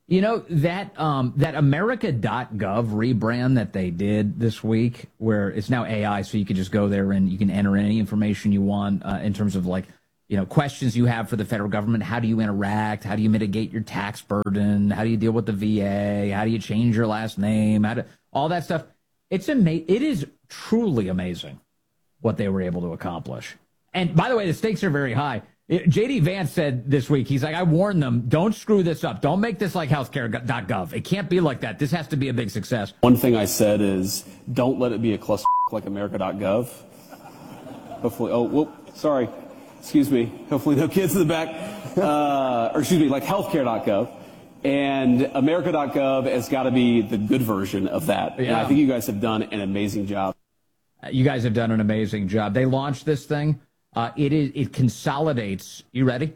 You know, that America.gov rebrand that they did this week, where it's now AI, so you can just go there and you can enter any information you want in terms of like, questions you have for the federal government. How do you interact? How do you mitigate your tax burden? How do you deal with the VA? How do you change your last name? All that stuff. It is truly amazing what they were able to accomplish. And by the way, the stakes are very high. J.D. Vance said this week, he's like, I warned them, don't screw this up. Don't make this like healthcare.gov. It can't be like that. This has to be a big success. One thing I said is, don't let it be a cluster like America.gov. Hopefully, sorry. Excuse me. Hopefully no kids in the back. Like healthcare.gov. And America.gov has got to be the good version of that. Yeah. And I think you guys have done an amazing job. You guys have done an amazing job. They launched this thing. It consolidates, you ready?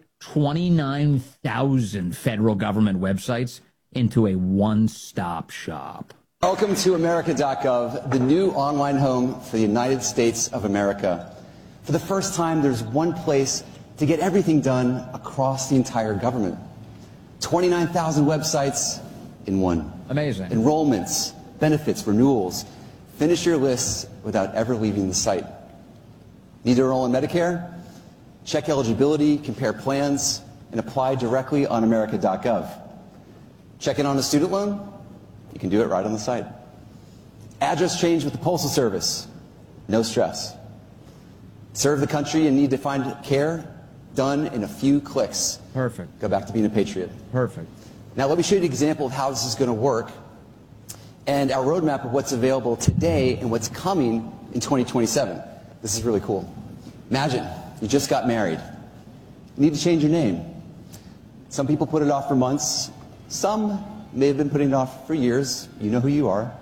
29,000 federal government websites into a one-stop shop. Welcome to America.gov, the new online home for the United States of America. For the first time, there's one place to get everything done across the entire government. 29,000 websites in one. Amazing. Enrollments, benefits, renewals. Finish your lists without ever leaving the site. Need to enroll in Medicare? Check eligibility, compare plans, and apply directly on America.gov. Check in on a student loan? You can do it right on the site. Address change with the Postal Service? No stress. Serve the country and need to find care? Done in a few clicks. Perfect. Go back to being a patriot. Perfect. Now let me show you an example of how this is going to work and our roadmap of what's available today and what's coming in 2027. This is really cool. Imagine you just got married. You need to change your name. Some people put it off for months. Some may have been putting it off for years. You know who you are.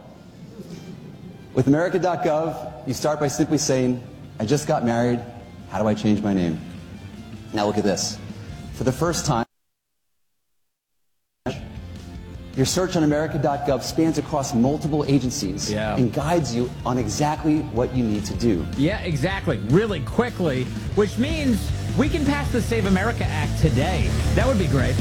With America.gov, you start by simply saying, I just got married. How do I change my name? Now look at this. For the first time, your search on America.gov spans across multiple agencies and guides you on exactly what you need to do. Yeah, exactly. Really quickly, which means we can pass the Save America Act today. That would be great.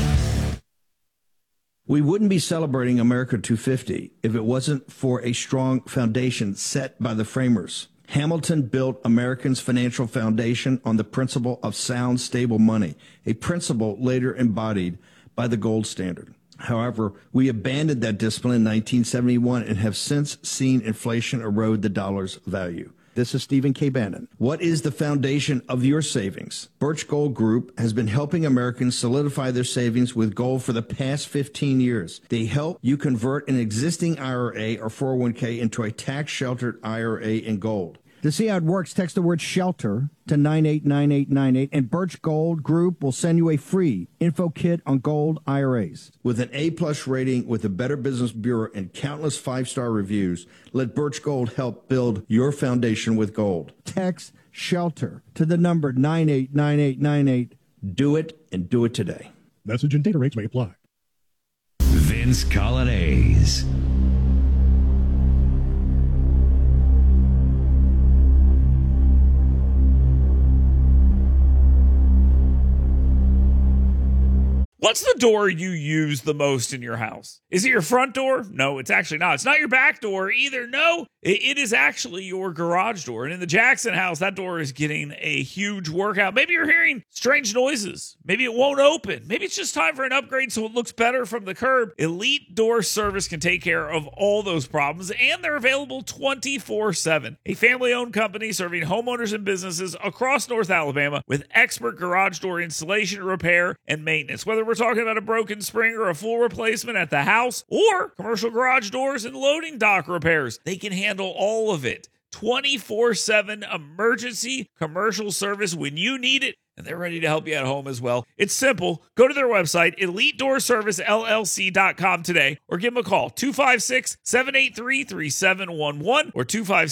We wouldn't be celebrating America 250 if it wasn't for a strong foundation set by the framers. Hamilton built Americans' financial foundation on the principle of sound, stable money, a principle later embodied by the gold standard. However, we abandoned that discipline in 1971 and have since seen inflation erode the dollar's value. This is Stephen K. Bannon. What is the foundation of your savings? Birch Gold Group has been helping Americans solidify their savings with gold for the past 15 years. They help you convert an existing IRA or 401k into a tax-sheltered IRA in gold. To see how it works, text the word SHELTER to 989898, and Birch Gold Group will send you a free info kit on gold IRAs. With an A-plus rating with the Better Business Bureau and countless five-star reviews, let Birch Gold help build your foundation with gold. Text SHELTER to the number 989898. Do it, and do it today. Message and data rates may apply. Vince Coglianese. What's the door you use the most in your house? Is it your front door? No, it's actually not. It's not your back door either. No, it is actually your garage door. And in the Jackson house, that door is getting a huge workout. Maybe you're hearing strange noises. Maybe it won't open. Maybe it's just time for an upgrade so it looks better from the curb. Elite Door Service can take care of all those problems, and they're available 24/7. A family-owned company serving homeowners and businesses across North Alabama with expert garage door installation, repair, and maintenance. Whether we're talking about a broken spring or a full replacement at the house or commercial garage doors and loading dock repairs, they can handle all of it. 24/7 emergency commercial service when you need it, and they're ready to help you at home as well. It's simple. Go to their website, EliteDoorServiceLLC.com today, or give them a call, 256-783-3711 or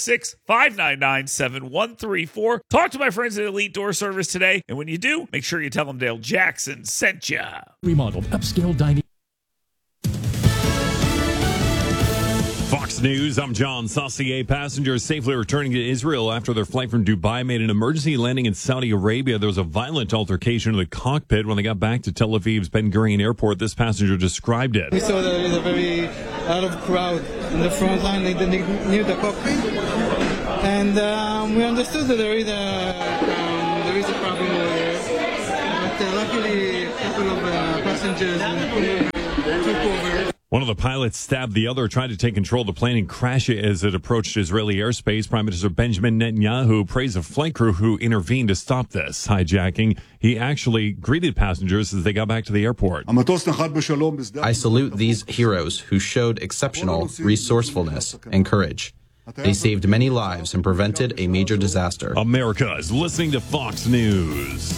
256-599-7134. Talk to my friends at Elite Door Service today, and when you do, make sure you tell them Dale Jackson sent ya. Remodeled upscale dining. Fox News, I'm John Saucier. Passengers safely returning to Israel after their flight from Dubai made an emergency landing in Saudi Arabia. There was a violent altercation in the cockpit when they got back to Tel Aviv's Ben Gurion Airport. This passenger described it. We saw that there is a very lot of crowd in the front line near the cockpit. And we understood that there is a problem over there. But luckily, a couple of passengers took over. One of the pilots stabbed the other, tried to take control of the plane and crash it as it approached Israeli airspace. Prime Minister Benjamin Netanyahu praised the flight crew who intervened to stop this hijacking. He actually greeted passengers as they got back to the airport. I salute these heroes who showed exceptional resourcefulness and courage. They saved many lives and prevented a major disaster. America is listening to Fox News.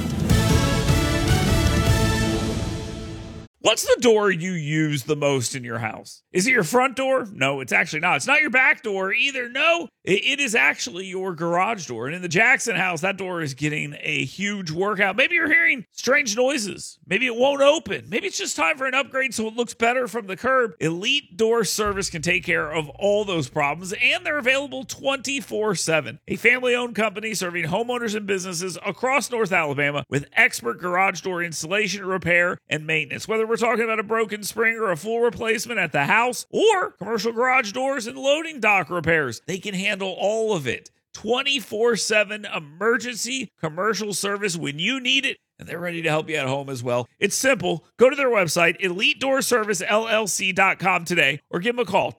What's the door you use the most in your house? Is it your front door? No, it's actually not. It's not your back door either. No, it is actually your garage door. And in the Jackson house, that door is getting a huge workout. Maybe you're hearing strange noises. Maybe it won't open. Maybe it's just time for an upgrade so it looks better from the curb. Elite Door Service can take care of all those problems, and they're available 24/7. A family-owned company serving homeowners and businesses across North Alabama with expert garage door installation, repair, and maintenance. Whether we're talking about a broken spring or a full replacement at the house or commercial garage doors and loading dock repairs, they can handle all of it. 24/7 emergency commercial service when you need it, and they're ready to help you at home as well. It's simple. Go to their website, EliteDoorServiceLLC.com today, or give them a call,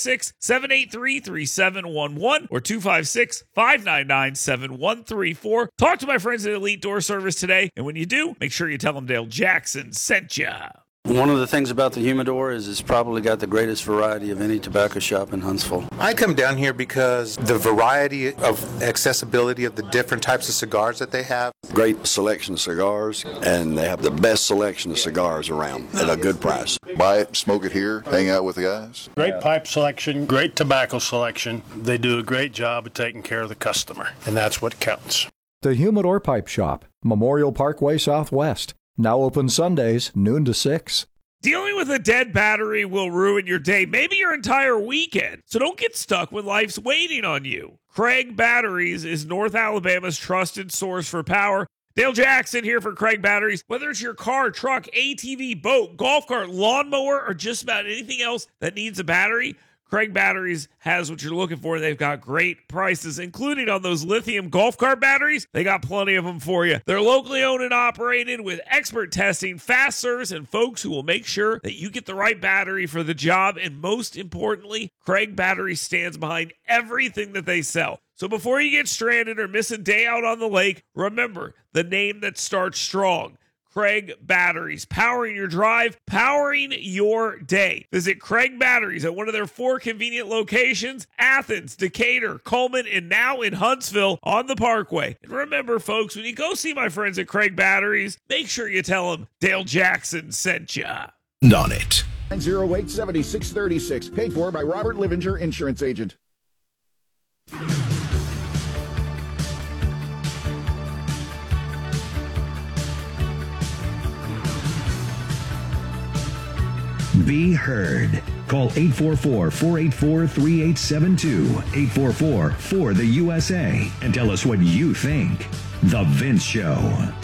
256-783-3711 or 256-599-7134. Talk to my friends at Elite Door Service today, and when you do, make sure you tell them Dale Jackson sent you. One of the things about the Humidor is it's probably got the greatest variety of any tobacco shop in Huntsville. I come down here because the variety of accessibility of the different types of cigars that they have. Great selection of cigars, and they have the best selection of cigars around at a good price. Buy it, smoke it here, hang out with the guys. Great pipe selection, great tobacco selection. They do a great job of taking care of the customer, and that's what counts. The Humidor Pipe Shop, Memorial Parkway Southwest. Now open Sundays, noon to 6. Dealing with a dead battery will ruin your day, maybe your entire weekend. So don't get stuck when life's waiting on you. Craig Batteries is North Alabama's trusted source for power. Dale Jackson here for Craig Batteries. Whether it's your car, truck, ATV, boat, golf cart, lawnmower, or just about anything else that needs a battery, Craig Batteries has what you're looking for. They've got great prices, including on those lithium golf cart batteries. They got plenty of them for you. They're locally owned and operated with expert testing, fast service, and folks who will make sure that you get the right battery for the job. And most importantly, Craig Batteries stands behind everything that they sell. So before you get stranded or miss a day out on the lake, remember the name that starts strong. Craig Batteries, powering your drive, powering your day. Visit Craig Batteries at one of their 4 convenient locations, Athens, Decatur, Coleman, and now in Huntsville on the Parkway. And remember, folks, when you go see my friends at Craig Batteries, make sure you tell them Dale Jackson sent ya. On it. 908-7636, paid for by Robert Livinger, insurance agent. Be heard. Call 844-484-3872, 844-4-the-USA, and tell us what you think. The Vince Show.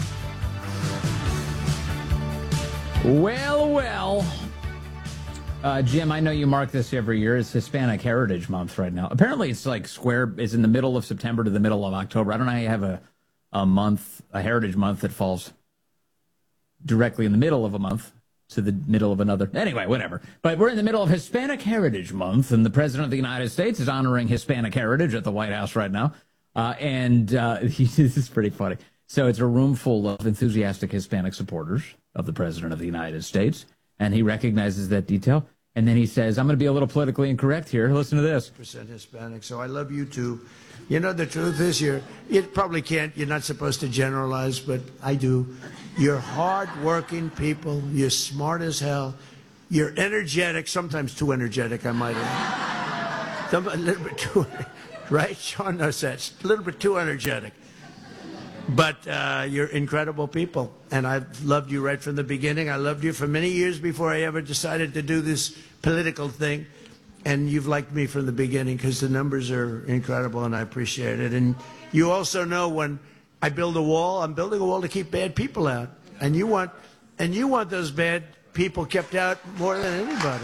Well. Jim, I know you mark this every year. It's Hispanic Heritage Month right now. Apparently it's like is in the middle of September to the middle of October. I don't know how you have a Heritage Month that falls directly in the middle of a month to the middle of another. Anyway, whatever. But we're in the middle of Hispanic Heritage Month, and the President of the United States is honoring Hispanic heritage at the White House right now. This is pretty funny. So it's a room full of enthusiastic Hispanic supporters of the President of the United States, and he recognizes that detail. And then he says, I'm going to be a little politically incorrect here. Listen to this. % Hispanic, so I love you too. You know, the truth is you're not supposed to generalize, but I do. You're hard-working people. You're smart as hell. You're energetic, sometimes too energetic, I might add. A little bit too, right? Sean knows that. A little bit too energetic. But you're incredible people, and I've loved you right from the beginning. I loved you for many years before I ever decided to do this political thing. and you've liked me from the beginning because the numbers are incredible, and I appreciate it. And you also know when I build a wall, I'm building a wall to keep bad people out, and you want those bad people kept out more than anybody.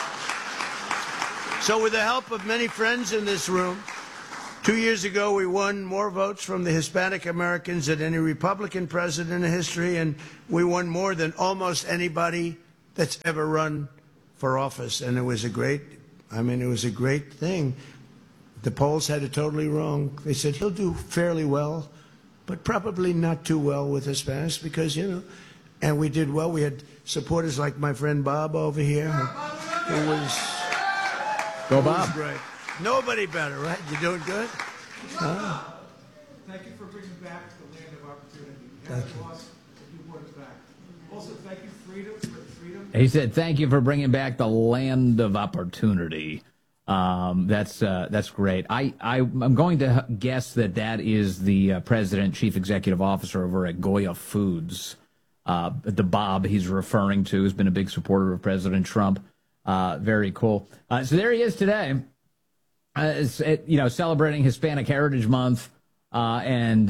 So with the help of many friends in this room, 2 years ago we won more votes from the Hispanic Americans than any Republican president in history, and we won more than almost anybody that's ever run for office. And it was a great thing. The polls had it totally wrong. They said he'll do fairly well, but probably not too well with Hispanics because, and we did well. We had supporters like my friend Bob over here, who was... Go Bob. Great. Nobody better, right? You doing good? Thank you for bringing back the land of opportunity. Thank you. You brought it back. Also, thank you, freedom. He said, "Thank you for bringing back the land of opportunity." That's great. I'm going to guess that is the president, chief executive officer over at Goya Foods. The Bob he's referring to has been a big supporter of President Trump. Very cool. So there he is today, celebrating Hispanic Heritage Month, and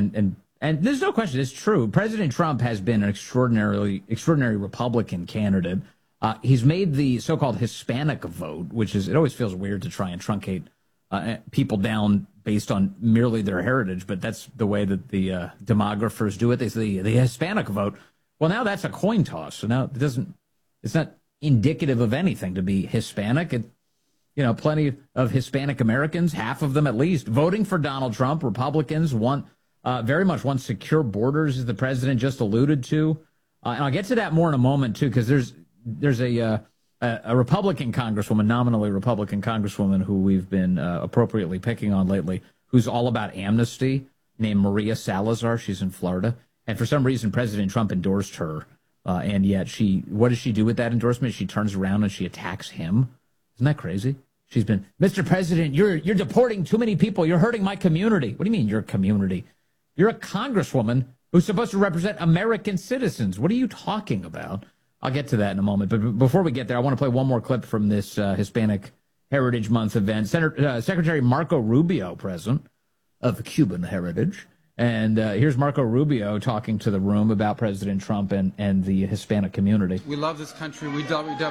there's no question, it's true. President Trump has been an extraordinary Republican candidate. He's made the so-called Hispanic vote, it always feels weird to try and truncate people down based on merely their heritage, but that's the way that the demographers do it. They say the Hispanic vote. Well, now that's a coin toss. So now it's not indicative of anything to be Hispanic. Plenty of Hispanic Americans, half of them at least, voting for Donald Trump. Republicans very much want secure borders, as the president just alluded to. And I'll get to that more in a moment, too, because there's a Republican congresswoman, nominally Republican congresswoman, who we've been appropriately picking on lately, who's all about amnesty, named Maria Salazar. She's in Florida. And for some reason, President Trump endorsed her. And yet what does she do with that endorsement? She turns around and she attacks him. Isn't that crazy? She's been, Mr. President, you're deporting too many people. You're hurting my community. What do you mean your community? You're a congresswoman who's supposed to represent American citizens. What are you talking about? I'll get to that in a moment. But before we get there, I want to play one more clip from this Hispanic Heritage Month event. Secretary Marco Rubio, present, of Cuban heritage. And here's Marco Rubio talking to the room about President Trump and the Hispanic community. We love this country. We love it.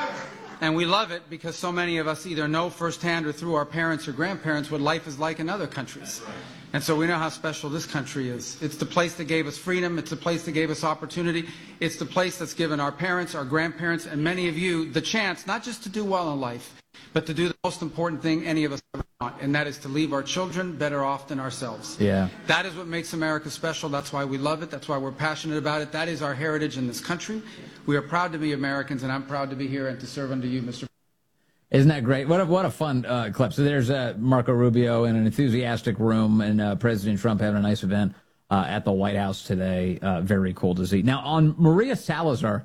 And we love it because so many of us either know firsthand or through our parents or grandparents what life is like in other countries. And so we know how special this country is. It's the place that gave us freedom. It's the place that gave us opportunity. It's the place that's given our parents, our grandparents, and many of you the chance not just to do well in life, but to do the most important thing any of us ever want, and that is to leave our children better off than ourselves. Yeah. That is what makes America special. That's why we love it. That's why we're passionate about it. That is our heritage in this country. We are proud to be Americans, and I'm proud to be here and to serve under you, Mr. Isn't that great? What a fun clip. So there's Marco Rubio in an enthusiastic room, and President Trump having a nice event at the White House today. Very cool to see. Now, on Maria Salazar,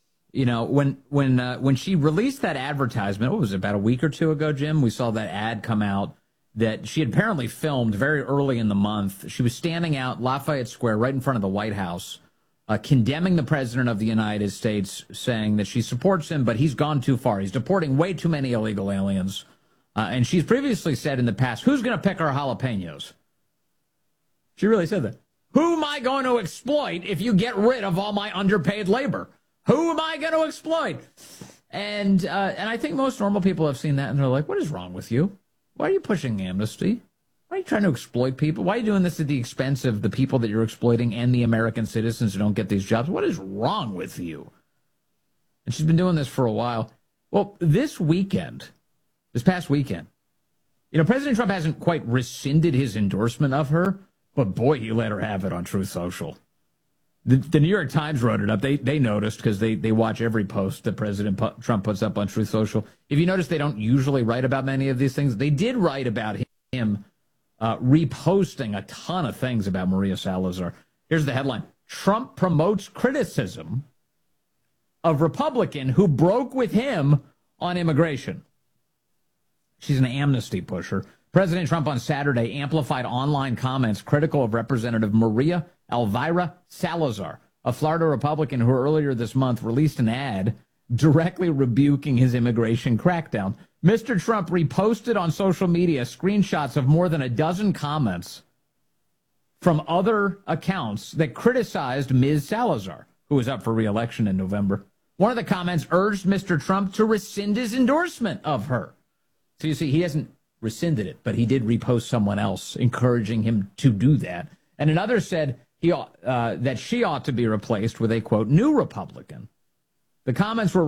when she released that advertisement, what was it, about a week or two ago, Jim? We saw that ad come out that she had apparently filmed very early in the month. She was standing out Lafayette Square right in front of the White House, condemning the president of the United States, saying that she supports him, but he's gone too far. He's deporting way too many illegal aliens. And she's previously said in the past, who's going to pick our jalapenos? She really said that. Who am I going to exploit if you get rid of all my underpaid labor? Who am I going to exploit? And I think most normal people have seen that, and they're like, what is wrong with you? Why are you pushing amnesty? Why are you trying to exploit people? Why are you doing this at the expense of the people that you're exploiting and the American citizens who don't get these jobs? What is wrong with you? And she's been doing this for a while. Well, this past weekend, President Trump hasn't quite rescinded his endorsement of her, but boy, he let her have it on Truth Social. The New York Times wrote it up. They noticed because they watch every post that President Trump puts up on Truth Social. If you notice, they don't usually write about many of these things. They did write about him reposting a ton of things about Maria Salazar. Here's the headline. Trump promotes criticism of Republican who broke with him on immigration. She's an amnesty pusher. President Trump on Saturday amplified online comments critical of Representative Maria Elvira Salazar, a Florida Republican who earlier this month released an ad directly rebuking his immigration crackdown. Mr. Trump reposted on social media screenshots of more than a dozen comments from other accounts that criticized Ms. Salazar, who was up for re-election in November. One of the comments urged Mr. Trump to rescind his endorsement of her. So you see, he hasn't rescinded it, but he did repost someone else encouraging him to do that. And another said that she ought to be replaced with a, quote, new Republican. The comments were